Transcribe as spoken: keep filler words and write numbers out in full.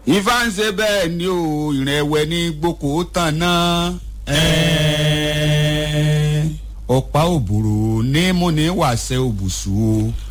Ifá ń ṣe bẹ́ẹ̀ ni o ìrìn ẹ̀wẹ̀ ní gboko tán náà. ọ̀pá òbòrò ní múni wàṣẹ òbùsù o.